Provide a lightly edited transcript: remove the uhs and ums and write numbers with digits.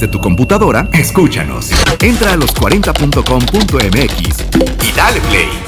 desde tu computadora, escúchanos. Entra a los40.com.mx y dale play.